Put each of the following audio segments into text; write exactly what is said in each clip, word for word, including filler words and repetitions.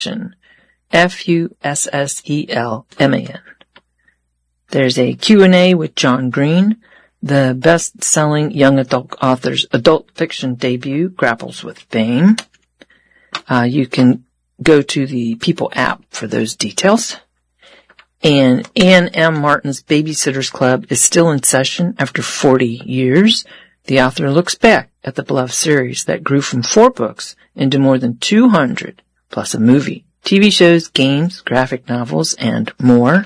F U S S E L M A N. There's a Q and A with John Green. The best-selling young adult author's adult fiction debut grapples with fame. Uh, you can go to the People app for those details. And Anne M. Martin's Babysitter's Club is still in session after forty years. The author looks back at the beloved series that grew from four books into more than two hundred, plus a movie, T V shows, games, graphic novels, and more.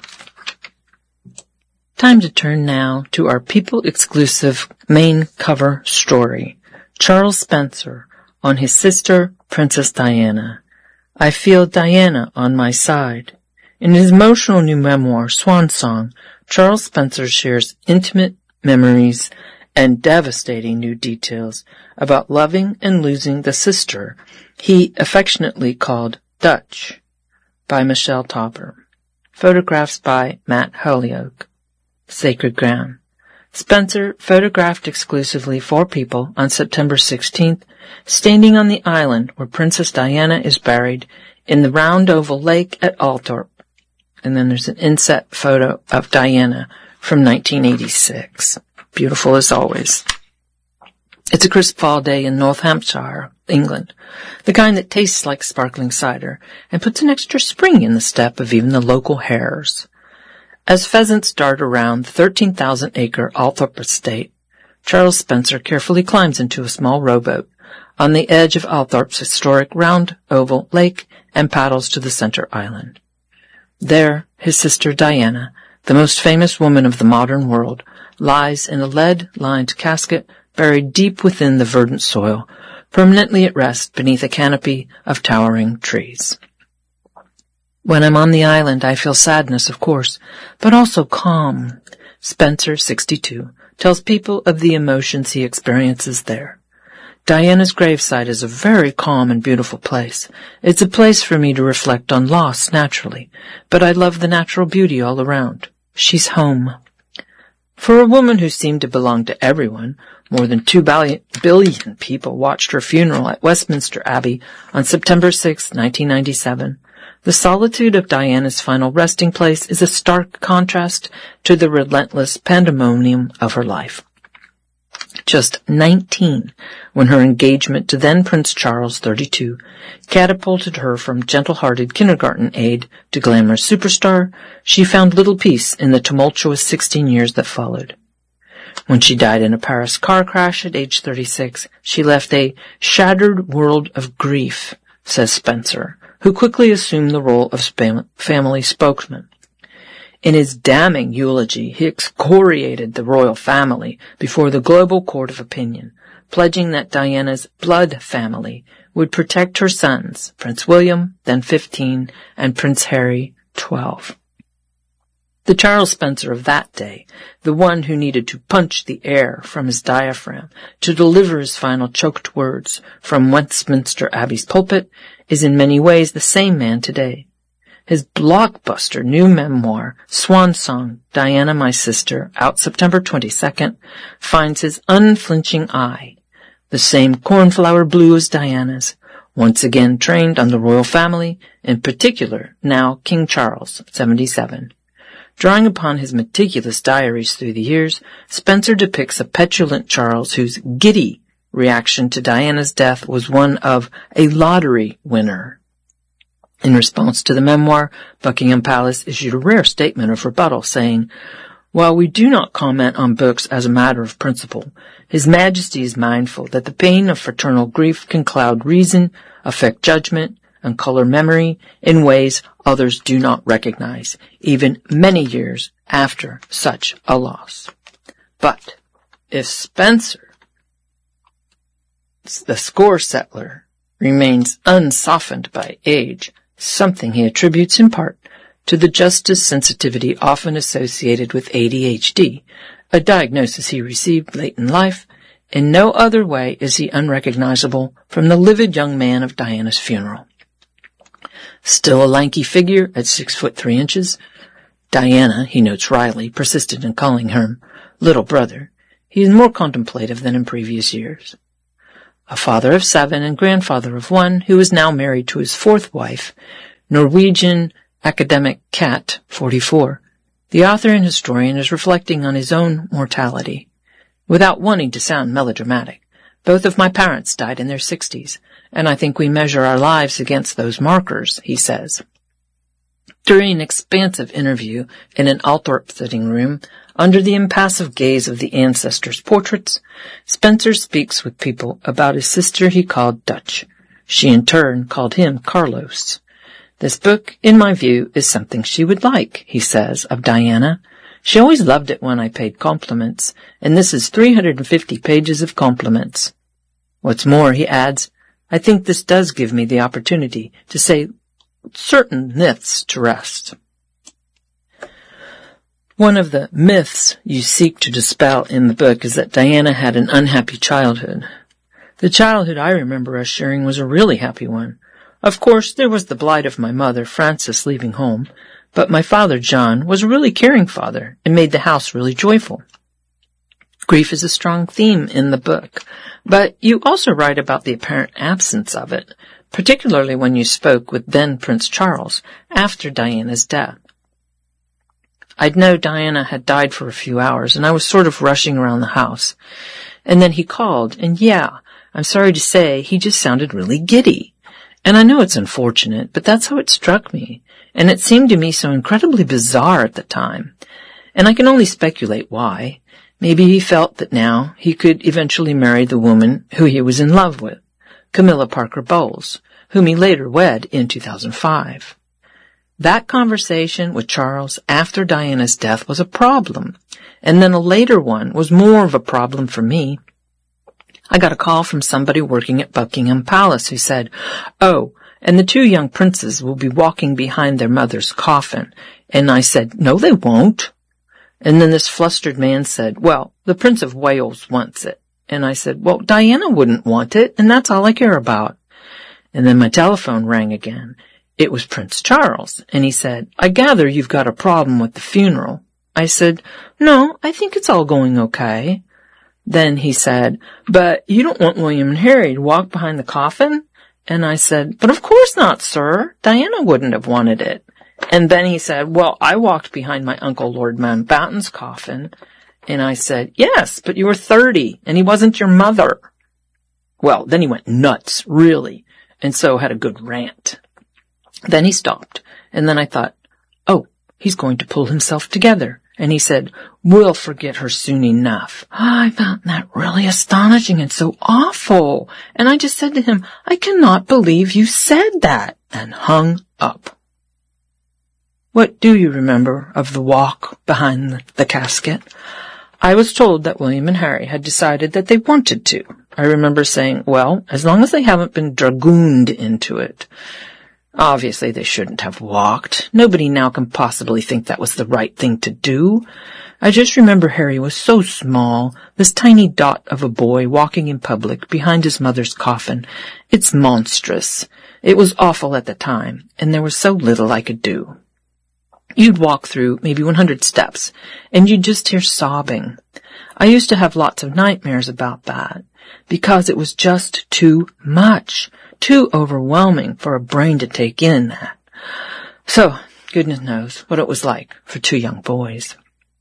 Time to turn now to our People-exclusive main cover story, Charles Spencer on his sister, Princess Diana. I feel Diana on my side. In his emotional new memoir, Swan Song, Charles Spencer shares intimate memories and devastating new details about loving and losing the sister he affectionately called Dutch, by Michelle Tauber. Photographs by Matt Holyoke. Sacred Ground. Spencer photographed exclusively for People on September sixteenth, standing on the island where Princess Diana is buried in the round oval lake at Althorp. And then there's an inset photo of Diana from nineteen eighty-six. Beautiful as always. It's a crisp fall day in Northamptonshire, England, the kind that tastes like sparkling cider and puts an extra spring in the step of even the local hares. As pheasants dart around the thirteen thousand acre Althorp estate, Charles Spencer carefully climbs into a small rowboat on the edge of Althorp's historic round oval lake and paddles to the center island. There, his sister Diana, the most famous woman of the modern world, lies in a lead-lined casket buried deep within the verdant soil, permanently at rest beneath a canopy of towering trees. When I'm on the island, I feel sadness, of course, but also calm. Spencer, sixty-two, tells People of the emotions he experiences there. Diana's gravesite is a very calm and beautiful place. It's a place for me to reflect on loss, naturally, but I love the natural beauty all around. She's home. For a woman who seemed to belong to everyone, more than two billion people watched her funeral at Westminster Abbey on September sixth, nineteen ninety-seven. The solitude of Diana's final resting place is a stark contrast to the relentless pandemonium of her life. Just nineteen, when her engagement to then Prince Charles, thirty-two, catapulted her from gentle-hearted kindergarten aide to glamorous superstar, she found little peace in the tumultuous sixteen years that followed. When she died in a Paris car crash at age thirty-six, she left a shattered world of grief, says Spencer, who quickly assumed the role of family spokesman. In his damning eulogy, he excoriated the royal family before the global court of opinion, pledging that Diana's blood family would protect her sons, Prince William, then fifteen, and Prince Harry, twelve. The Charles Spencer of that day, the one who needed to punch the air from his diaphragm to deliver his final choked words from Westminster Abbey's pulpit, is in many ways the same man today. His blockbuster new memoir, Swan Song, Diana, My Sister, out September twenty-second, finds his unflinching eye, the same cornflower blue as Diana's, once again trained on the royal family, in particular now King Charles, seventy-seven. Drawing upon his meticulous diaries through the years, Spencer depicts a petulant Charles whose giddy reaction to Diana's death was one of a lottery winner. In response to the memoir, Buckingham Palace issued a rare statement of rebuttal, saying, "While we do not comment on books as a matter of principle, His Majesty is mindful that the pain of fraternal grief can cloud reason, affect judgment, and color memory in ways others do not recognize, even many years after such a loss. But if Spencer, the score settler, remains unsoftened by age, something he attributes in part to the justice sensitivity often associated with A D H D, a diagnosis he received late in life, in no other way is he unrecognizable from the livid young man of Diana's funeral. Still a lanky figure at six foot three inches, Diana, he notes wryly, persisted in calling him little brother, he is more contemplative than in previous years. a father of seven and grandfather of one, who is now married to his fourth wife, Norwegian academic Kat, forty-four. The author and historian is reflecting on his own mortality. Without wanting to sound melodramatic, both of my parents died in their sixties, and I think we measure our lives against those markers, he says. During an expansive interview in an Althorp sitting room, under the impassive gaze of the ancestors' portraits, Spencer speaks with people about his sister he called Dutch. She in turn called him Carlos. This book, in my view, is something she would like, he says, of Diana. She always loved it when I paid compliments, and this is three hundred fifty pages of compliments. What's more, he adds, I think this does give me the opportunity to say certain myths to rest. One of the myths you seek to dispel in the book is that Diana had an unhappy childhood. The childhood I remember us sharing was a really happy one. Of course, there was the blight of my mother, Frances, leaving home, but my father, John, was a really caring father and made the house really joyful. Grief is a strong theme in the book, but you also write about the apparent absence of it, particularly when you spoke with then Prince Charles after Diana's death. I'd know Diana had died for a few hours, and I was sort of rushing around the house. And then he called, and yeah, I'm sorry to say, he just sounded really giddy. And I know it's unfortunate, but that's how it struck me, and it seemed to me so incredibly bizarre at the time. And I can only speculate why. Maybe he felt that now he could eventually marry the woman who he was in love with, Camilla Parker Bowles, whom he later wed in two thousand five. That conversation with Charles after Diana's death was a problem, and then a later one was more of a problem for me. I got a call from somebody working at Buckingham Palace who said, oh, and the two young princes will be walking behind their mother's coffin. And I said, no, they won't. And then this flustered man said, well, the Prince of Wales wants it. And I said, well, Diana wouldn't want it, and that's all I care about. And then my telephone rang again. It was Prince Charles, and he said, I gather you've got a problem with the funeral. I said, no, I think it's all going okay. Then he said, but you don't want William and Harry to walk behind the coffin? And I said, but of course not, sir. Diana wouldn't have wanted it. And then he said, well, I walked behind my uncle Lord Mountbatten's coffin. And I said, yes, but you were thirty, and he wasn't your mother. Well, then he went nuts, really, and so had a good rant. Then he stopped, and then I thought, oh, he's going to pull himself together. And he said, we'll forget her soon enough. I found that really astonishing and so awful. And I just said to him, I cannot believe you said that, and hung up. What do you remember of the walk behind the casket? I was told that William and Harry had decided that they wanted to. I remember saying, well, as long as they haven't been dragooned into it. Obviously, they shouldn't have walked. Nobody now can possibly think that was the right thing to do. I just remember Harry was so small, this tiny dot of a boy walking in public behind his mother's coffin. It's monstrous. It was awful at the time, and there was so little I could do. You'd walk through maybe one hundred steps, and you'd just hear sobbing. I used to have lots of nightmares about that, because it was just too much. Too overwhelming for a brain to take in that. So, goodness knows what it was like for two young boys.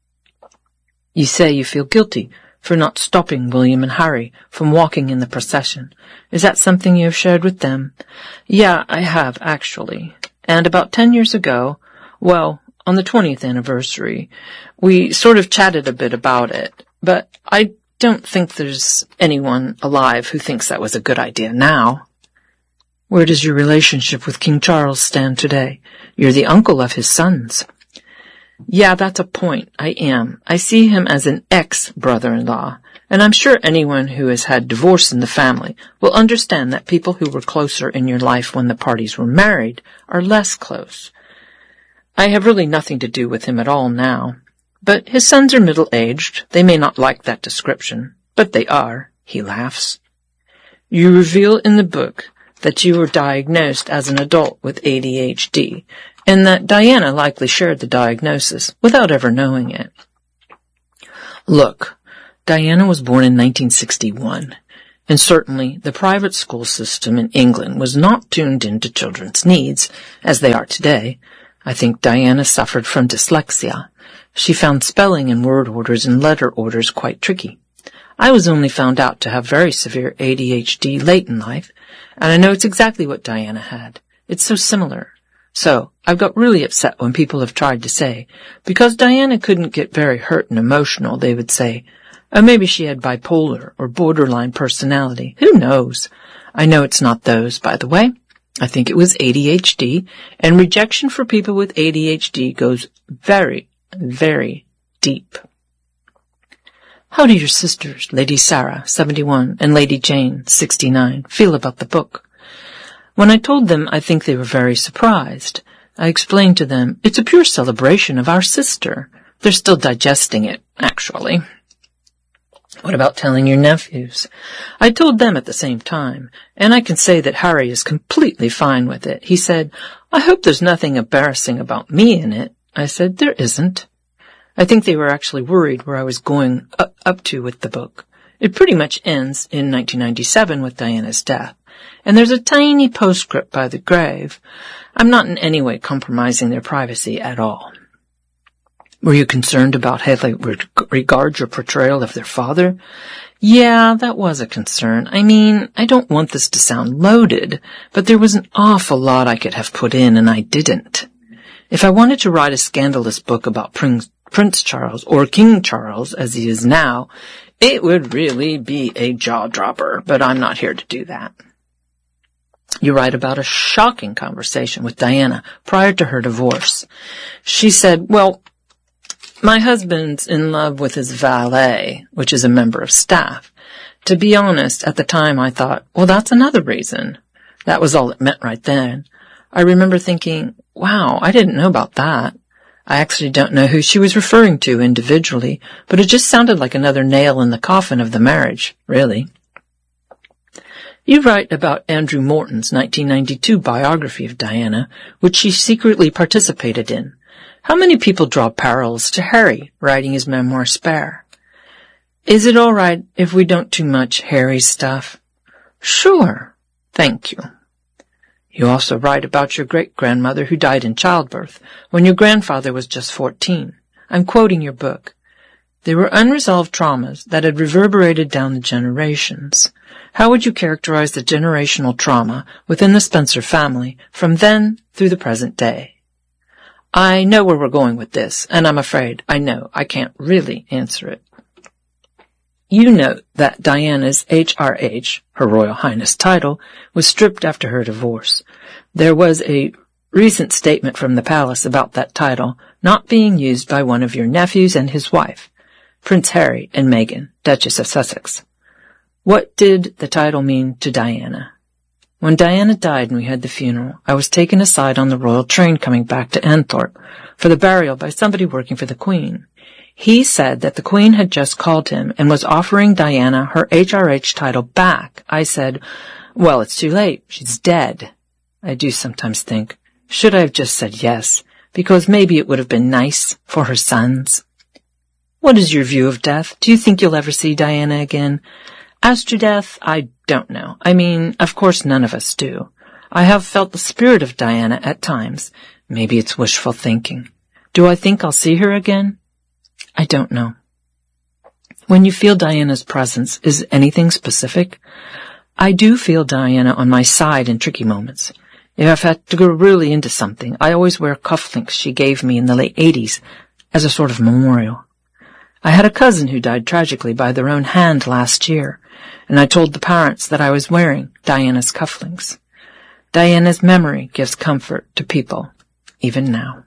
You say you feel guilty for not stopping William and Harry from walking in the procession. Is that something you have shared with them? Yeah, I have, actually. And about ten years ago, well, on the twentieth anniversary, we sort of chatted a bit about it. But I don't think there's anyone alive who thinks that was a good idea now. Where does your relationship with King Charles stand today? You're the uncle of his sons. Yeah, that's a point. I am. I see him as an ex-brother-in-law, and I'm sure anyone who has had divorce in the family will understand that people who were closer in your life when the parties were married are less close. I have really nothing to do with him at all now, but his sons are middle-aged. They may not like that description, but they are. He laughs. You reveal in the book that you were diagnosed as an adult with A D H D, and that Diana likely shared the diagnosis without ever knowing it. Look, Diana was born in nineteen sixty-one. And certainly the private school system in England was not tuned into children's needs, as they are today. I think Diana suffered from dyslexia. She found spelling and word orders and letter orders quite tricky. I was only found out to have very severe A D H D late in life, and I know it's exactly what Diana had. It's so similar. So, I've got really upset when people have tried to say, because Diana couldn't get very hurt and emotional, they would say, oh, maybe she had bipolar or borderline personality. Who knows? I know it's not those, by the way. I think it was A D H D, and rejection for people with A D H D goes very, very deep. How do your sisters, Lady Sarah, seventy-one, and Lady Jane, sixty-nine, feel about the book? When I told them I think they were very surprised, I explained to them, it's a pure celebration of our sister. They're still digesting it, actually. What about telling your nephews? I told them at the same time, and I can say that Harry is completely fine with it. He said, I hope there's nothing embarrassing about me in it. I said, there isn't. I think they were actually worried where I was going up, up to with the book. It pretty much ends in nineteen ninety-seven with Diana's death, and there's a tiny postscript by the grave. I'm not in any way compromising their privacy at all. Were you concerned about how they regard your portrayal of their father? Yeah, that was a concern. I mean, I don't want this to sound loaded, but there was an awful lot I could have put in, and I didn't. If I wanted to write a scandalous book about Prince, Prince Charles, or King Charles, as he is now, it would really be a jaw-dropper, but I'm not here to do that. You write about a shocking conversation with Diana prior to her divorce. She said, well, my husband's in love with his valet, which is a member of staff. To be honest, at the time I thought, well, that's another reason. That was all it meant right then. I remember thinking, wow, I didn't know about that. I actually don't know who she was referring to individually, but it just sounded like another nail in the coffin of the marriage, really. You write about Andrew Morton's nineteen ninety-two biography of Diana, which she secretly participated in. How many people draw parallels to Harry writing his memoir Spare? Is it all right if we don't too much Harry's stuff? Sure. Thank you. You also write about your great-grandmother who died in childbirth when your grandfather was just fourteen. I'm quoting your book. There were unresolved traumas that had reverberated down the generations. How would you characterize the generational trauma within the Spencer family from then through the present day? I know where we're going with this, and I'm afraid I know I can't really answer it. You note that Diana's H R H, Her Royal Highness title, was stripped after her divorce. There was a recent statement from the palace about that title not being used by one of your nephews and his wife, Prince Harry and Meghan, Duchess of Sussex. What did the title mean to Diana? When Diana died and we had the funeral, I was taken aside on the royal train coming back to Enthorpe for the burial by somebody working for the Queen. He said that the Queen had just called him and was offering Diana her H R H title back. I said, well, it's too late. She's dead. I do sometimes think, should I have just said yes, because maybe it would have been nice for her sons? What is your view of death? Do you think you'll ever see Diana again? As to death, I don't know. I mean, of course none of us do. I have felt the spirit of Diana at times. Maybe it's wishful thinking. Do I think I'll see her again? I don't know. When you feel Diana's presence, is anything specific? I do feel Diana on my side in tricky moments. If I've had to go really into something, I always wear cufflinks she gave me in the late eighties as a sort of memorial. I had a cousin who died tragically by their own hand last year, and I told the parents that I was wearing Diana's cufflinks. Diana's memory gives comfort to people, even now.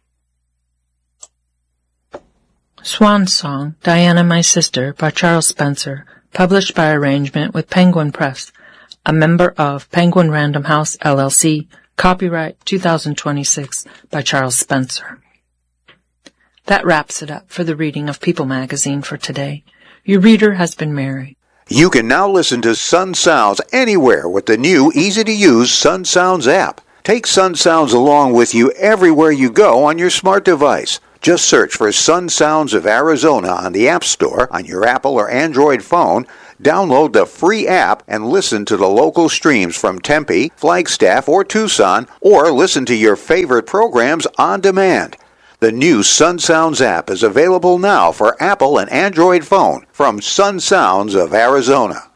Swan Song, Diana My Sister, by Charles Spencer, published by arrangement with Penguin Press, a member of Penguin Random House, L L C, copyright two thousand twenty-six, by Charles Spencer. That wraps it up for the reading of People magazine for today. Your reader has been Mary. You can now listen to Sun Sounds anywhere with the new, easy-to-use Sun Sounds app. Take Sun Sounds along with you everywhere you go on your smart device. Just search for Sun Sounds of Arizona on the App Store on your Apple or Android phone, download the free app, and listen to the local streams from Tempe, Flagstaff, or Tucson, or listen to your favorite programs on demand. The new Sun Sounds app is available now for Apple and Android phone from Sun Sounds of Arizona.